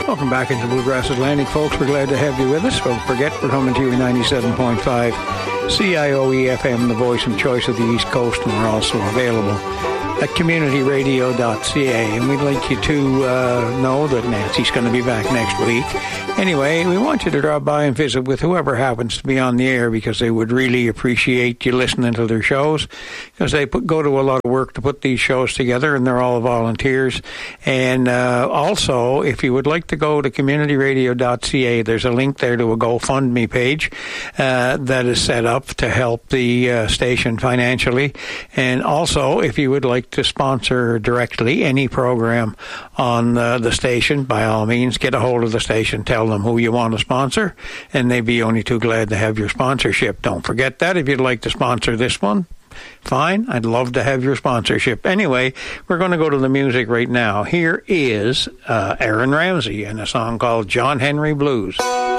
Welcome back into Bluegrass Atlantic, folks. We're glad to have you with us. Don't forget, we're coming to you 97.5 CIOE FM, the voice and choice of the East Coast, and we're also available at communityradio.ca. And we'd like you to know that Nancy's going to be back next week. Anyway, we want you to drop by and visit with whoever happens to be on the air, because they would really appreciate you listening to their shows, because they go to a lot of work to put these shows together, and they're all volunteers. And also, if you would like to go to communityradio.ca, there's a link there to a GoFundMe page that is set up to help the station financially. And also, if you would like to sponsor directly any program on the station, by all means, get a hold of the station, tell them who you want to sponsor, and they'd be only too glad to have your sponsorship. Don't forget that. If you'd like to sponsor this one, fine. I'd love to have your sponsorship. Anyway, we're going to go to the music right now. Here is Aaron Ramsey and a song called John Henry Blues.